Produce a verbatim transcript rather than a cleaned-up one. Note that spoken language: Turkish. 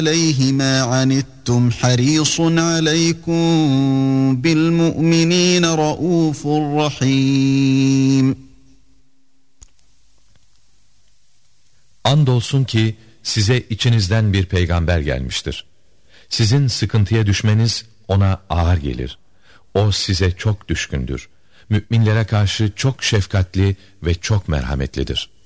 عليه ما عنتم حريص عليكم بالمؤمنين رؤوف رحيم. Andolsun ki size içinizden bir peygamber gelmiştir. Sizin sıkıntıya düşmeniz ona ağır gelir. O size çok düşkündür. Müminlere karşı çok şefkatli ve çok merhametlidir.